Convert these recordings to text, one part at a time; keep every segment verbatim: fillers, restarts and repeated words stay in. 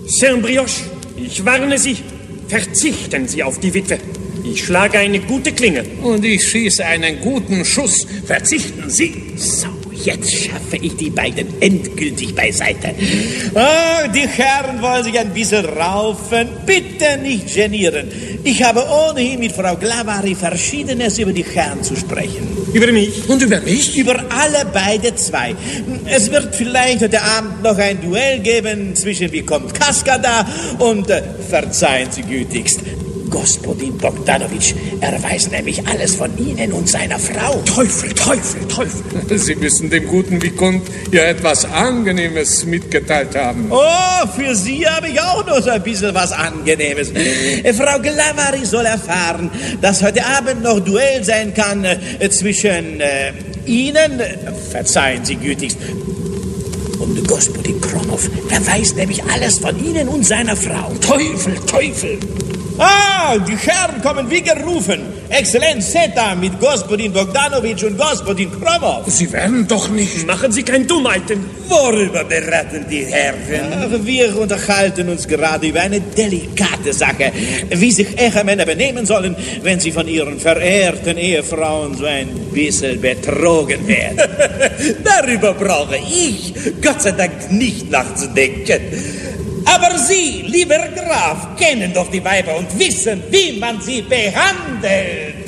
Saint-Brioche, ich warne Sie, verzichten Sie auf die Witwe. Ich schlage eine gute Klinge. Und ich schieße einen guten Schuss. Verzichten Sie. So, jetzt schaffe ich die beiden endgültig beiseite. Oh, die Herren wollen sich ein bisschen raufen. Bitte nicht genieren. Ich habe ohnehin mit Frau Glavari Verschiedenes über die Herren zu sprechen. Über mich? Und über mich? Über alle beide zwei. Es wird vielleicht heute Abend noch ein Duell geben zwischen Vicomte Cascada und, äh, verzeihen Sie gütigst, Gospodin Bogdanovich. Er weiß nämlich alles von Ihnen und seiner Frau. Teufel, Teufel, Teufel. Sie müssen dem guten Vicomte ja etwas Angenehmes mitgeteilt haben. Oh, für Sie habe ich auch noch so ein bisschen was Angenehmes. Äh, Frau Glavari soll erfahren, dass heute Abend noch Duell sein kann äh, zwischen äh, Ihnen, äh, verzeihen Sie gütigst, und Gospodin Kromov. Der weiß nämlich alles von Ihnen und seiner Frau. Teufel, Teufel. Ah, die Herren kommen wie gerufen. Exzellenz Zeta mit Gospodin Bogdanovich und Gospodin Kromov. Sie werden doch nicht... Machen Sie keine Dummheiten. Worüber beraten die Herren? Ach, wir unterhalten uns gerade über eine delikate Sache. Wie sich Echermänner benehmen sollen, wenn sie von ihren verehrten Ehefrauen so ein bisschen betrogen werden. Darüber brauche ich, Gott sei Dank, nicht nachzudenken. Aber Sie, lieber Graf, kennen doch die Weiber und wissen, wie man sie behandelt.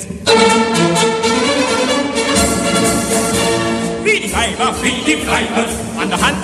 Wie die Weiber, wie die Weiber, an der Hand